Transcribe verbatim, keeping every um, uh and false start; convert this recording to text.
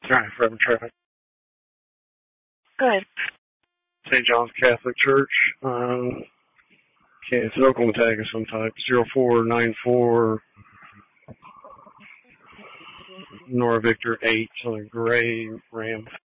Sorry, forever traffic. Good. Saint John's Catholic Church. Um, okay, it's an Oklahoma tag of some type. zero four nine four Nora Victor eight, so a gray Ram.